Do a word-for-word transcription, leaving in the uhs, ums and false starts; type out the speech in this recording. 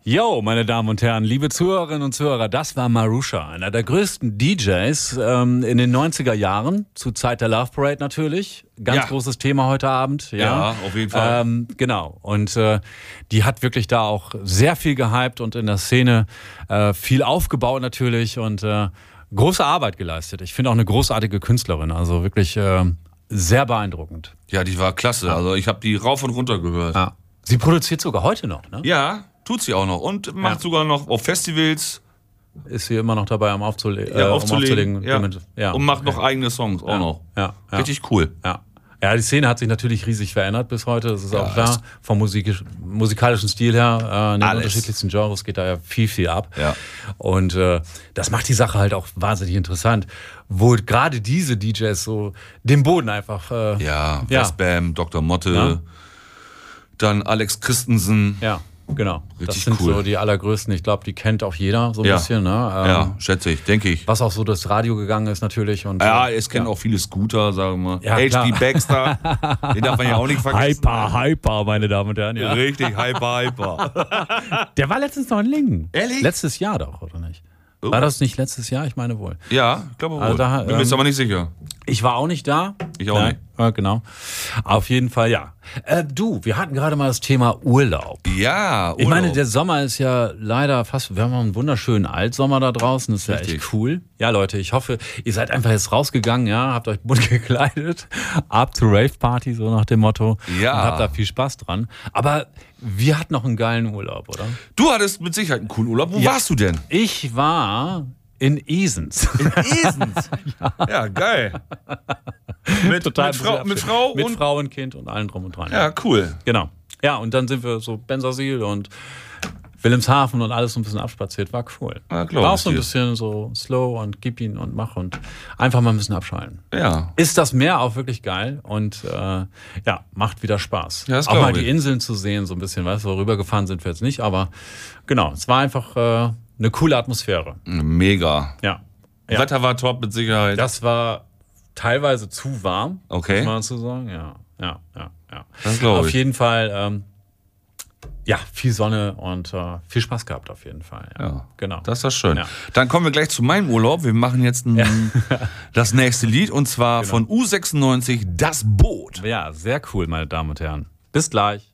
Yo, meine Damen und Herren, liebe Zuhörerinnen und Zuhörer, das war Marusha, einer der größten D Js ähm, in den neunziger Jahren, zur Zeit der Love Parade natürlich. Ganz Ja. großes Thema heute Abend. Ja, Ja, auf jeden Fall. Ähm, genau, und äh, die hat wirklich da auch sehr viel gehypt und in der Szene äh, viel aufgebaut natürlich und äh, große Arbeit geleistet. Ich finde auch eine großartige Künstlerin, also wirklich äh, sehr beeindruckend. Ja, die war klasse. Also ich habe die rauf und runter gehört. Ja. Ja. Sie produziert sogar heute noch, ne? ja, tut sie auch noch. Und macht Ja. sogar noch auf Festivals Ist sie immer noch dabei, um, aufzule äh, ja, um aufzulegen. aufzulegen. Ja. Damit, ja. Und macht noch eigene Songs auch ja. noch. Ja. Ja. Richtig cool. Ja. Ja, die Szene hat sich natürlich riesig verändert bis heute, das ist Ja, auch klar. das- Vom musikisch, musikalischen Stil her, äh, in den Alles. unterschiedlichsten Genres geht da ja viel, viel ab. Ja. Und äh, das macht die Sache halt auch wahnsinnig interessant, wo gerade diese D Js so den Boden einfach... Äh, Ja, Ja. Westbam, Doktor Motte, Ja. dann Alex Christensen. ja, genau. das Richtig sind cool. so die allergrößten. Ich glaube, die kennt auch jeder so ein Ja. bisschen. Ne? Ähm, Ja, schätze ich, denke ich. Was auch so durchs Radio gegangen ist natürlich. Und, Ja, äh, es kennen auch viele Scooter, sagen wir mal. Ja, H P klar. Baxter, den darf man ja auch nicht vergessen. Hyper, hyper, meine Damen und Herren. Ja. Richtig, hyper, hyper. Der war letztens noch in Lingen. Ehrlich? Letztes Jahr doch, oder nicht? Oh. War das nicht letztes Jahr? Ich meine wohl. Ja, ich glaube wohl. Also da, Bin mir jetzt ähm, aber nicht sicher. Ich war auch nicht da. Ich auch nicht. Ja, genau. Auf jeden Fall, ja. Äh, du, wir hatten gerade mal das Thema Urlaub. Ja, Urlaub. Ich meine, der Sommer ist ja leider fast, wir haben einen wunderschönen Altsommer da draußen, das ist ja Richtig. echt cool. Ja, Leute, ich hoffe, ihr seid einfach jetzt rausgegangen, ja, habt euch bunt gekleidet, up to Rave Party, so nach dem Motto. Ja. Und habt da viel Spaß dran. Aber wir hatten noch einen geilen Urlaub, oder? Du hattest mit Sicherheit einen coolen Urlaub. Wo Ja. warst du denn? Ich war in Esens. In Esens. ja. ja, geil. Mit, Total mit, Frau, mit beschäftigt. Frau Mit und... Frau und Kind und allen drum und dran. Ja, cool. Genau. Ja, und dann sind wir so Bensersiel und Wilhelmshaven und alles so ein bisschen abspaziert. War cool. Ja, glaub War auch ich so ein dir. bisschen so slow und gib ihn und mach und einfach mal ein bisschen abschalten. Ja. Ist das Meer auch wirklich geil und äh, ja, macht wieder Spaß. Ja, das auch glaub mal ich. die Inseln zu sehen, so ein bisschen, weißt du, rübergefahren sind wir jetzt nicht, aber genau, es war einfach äh, eine coole Atmosphäre. Mega. Ja. Ja. Wetter war top mit Sicherheit. Das war teilweise zu warm, Okay. muss man dazu sagen. Ja, ja, ja, ja. Das glaub Auf ich. jeden Fall, ähm, ja, viel Sonne und äh, viel Spaß gehabt auf jeden Fall. Ja, Ja, genau. Das ist doch schön. Ja. Dann kommen wir gleich zu meinem Urlaub. Wir machen jetzt ein, das nächste Lied und zwar Genau. von U sechsundneunzig, Das Boot. Ja, sehr cool, meine Damen und Herren. Bis gleich.